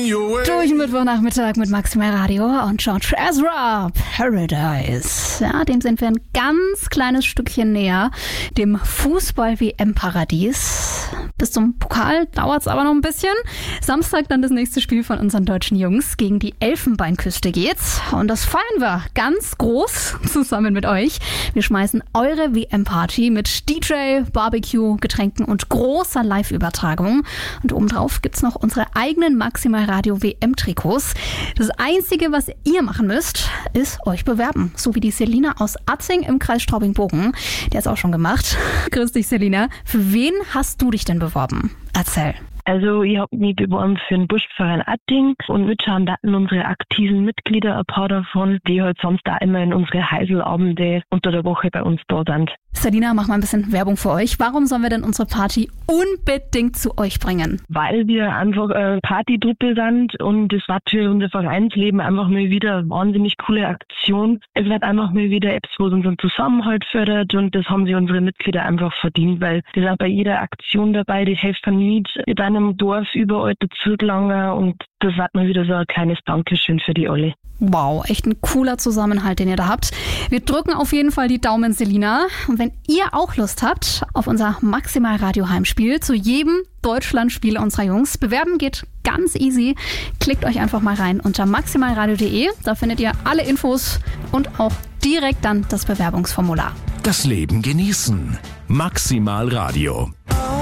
Durch Mittwochnachmittag mit Maximal Radio und George Ezra, Paradise. Ja, dem sind wir ein ganz kleines Stückchen näher, dem Fußball-WM-Paradies. Bis zum Pokal dauert es aber noch ein bisschen. Samstag dann das nächste Spiel von unseren deutschen Jungs. Gegen die Elfenbeinküste geht's. Und das feiern wir ganz groß zusammen mit euch. Wir schmeißen eure WM-Party mit DJ, Barbecue, Getränken und großer Live-Übertragung. Und obendrauf gibt's noch unsere eigenen Maximal Radio WM-Trikots. Das Einzige, was ihr machen müsst, ist euch bewerben. So wie die Selina aus Atzing im Kreis Straubing-Bogen. Die hat's auch schon gemacht. Grüß dich, Selina. Für wen hast du dich denn beworben? Erzähl. Also ich habe mich beworben für den Buschverein Atting und mitschauen daten unsere aktiven Mitglieder, ein paar davon, die halt sonst auch immer in unsere Heiselabende unter der Woche bei uns da sind. Selina, mach mal ein bisschen Werbung für euch. Warum sollen wir denn unsere Party unbedingt zu euch bringen? Weil wir einfach eine Partytruppe sind und das war für unser Vereinsleben einfach mal wieder eine wahnsinnig coole Aktion. Es wird einfach mal wieder etwas, was unseren Zusammenhalt fördert und das haben sich unsere Mitglieder einfach verdient, weil die sind bei jeder Aktion dabei, die helfen mit einem Dorf überall dazu gelangen und das wird mal wieder so ein kleines Dankeschön für die alle. Wow, echt ein cooler Zusammenhalt, den ihr da habt. Wir drücken auf jeden Fall die Daumen, Selina. Und wenn ihr auch Lust habt auf unser Maximal Radio Heimspiel zu jedem Deutschlandspiel unserer Jungs, bewerben geht ganz easy. Klickt euch einfach mal rein unter maximalradio.de. Da findet ihr alle Infos und auch direkt dann das Bewerbungsformular. Das Leben genießen. Maximal Radio.